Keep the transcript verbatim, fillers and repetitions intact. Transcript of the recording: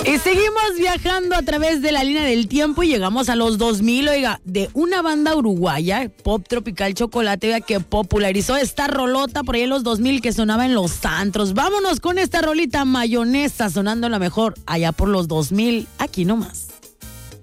Y seguimos viajando a través de la línea del tiempo y llegamos a los dos mil, oiga, de una banda uruguaya, Pop Tropical Chocolate, oiga, que popularizó esta rolota por ahí en los dos mil que sonaba en los antros. Vámonos con esta rolita Mayonesa, sonando la mejor allá por los dos mil, aquí nomás.